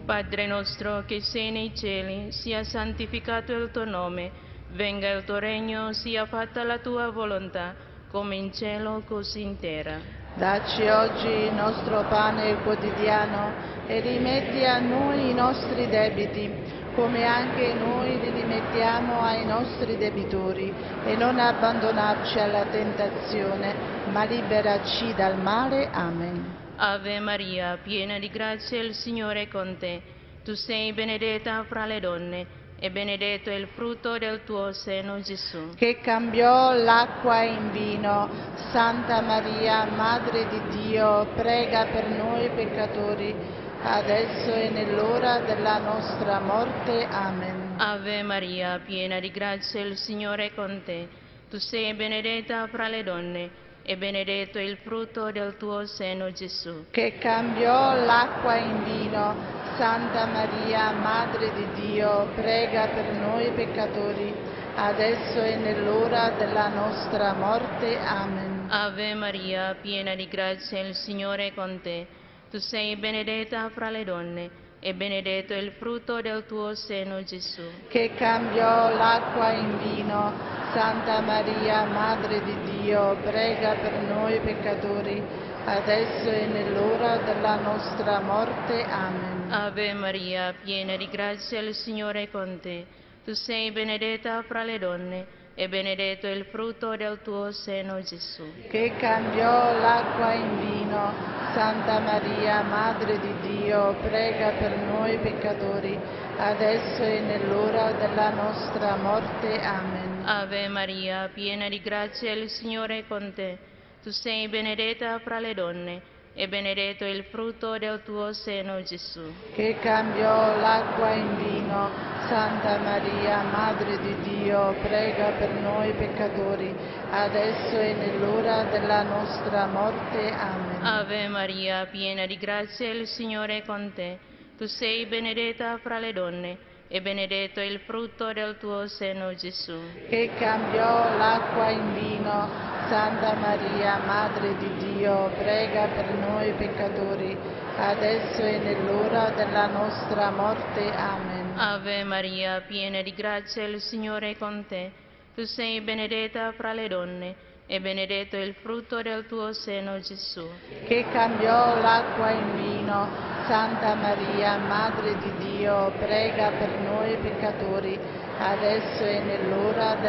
Padre nostro che sei nei cieli, sia santificato il tuo nome, venga il tuo regno, sia fatta la tua volontà, come in cielo così in terra. Dacci oggi il nostro pane quotidiano e rimetti a noi i nostri debiti, come anche noi li rimettiamo ai nostri debitori, e non abbandonarci alla tentazione, ma liberaci dal male. Amen. Ave Maria, piena di grazia, il Signore è con te. Tu sei benedetta fra le donne, e benedetto è il frutto del tuo seno, Gesù. Che cambiò l'acqua in vino, Santa Maria, Madre di Dio, prega per noi peccatori, adesso e nell'ora della nostra morte. Amen. Ave Maria, piena di grazia, il Signore è con te. Tu sei benedetta fra le donne, e benedetto è il frutto del tuo seno, Gesù. Che cambiò l'acqua in vino, Santa Maria, Madre di Dio, prega per noi peccatori, adesso e nell'ora della nostra morte. Amen. Ave Maria, piena di grazia, il Signore è con te. Tu sei benedetta fra le donne, e benedetto è il frutto del tuo seno, Gesù. Che cambiò l'acqua in vino, Santa Maria, Madre di Dio, prega per noi peccatori, adesso e nell'ora della nostra morte. Amen. Ave Maria, piena di grazia, il Signore è con te. Tu sei benedetta fra le donne, e benedetto è il frutto del tuo seno, Gesù. Che cambiò l'acqua in vino, Santa Maria, Madre di Dio, prega per noi peccatori, adesso e nell'ora della nostra morte. Amen. Ave Maria, piena di grazia, il Signore è con te. Tu sei benedetta fra le donne, e benedetto è il frutto del tuo seno, Gesù. Che cambiò l'acqua in vino, Santa Maria, Madre di Dio, prega per noi peccatori, adesso e nell'ora della nostra morte. Amen. Ave Maria, piena di grazia, il Signore è con te. Tu sei benedetta fra le donne, e benedetto è il frutto del tuo seno, Gesù. Che cambiò l'acqua in vino, Santa Maria, Madre di Dio, prega per noi peccatori, adesso e nell'ora della nostra morte. Amen. Ave Maria, piena di grazia, il Signore è con te. Tu sei benedetta fra le donne, e benedetto è il frutto del tuo seno, Gesù. Che cambiò l'acqua in vino, Santa Maria, Madre di Dio, prega per noi peccatori, adesso e nell'ora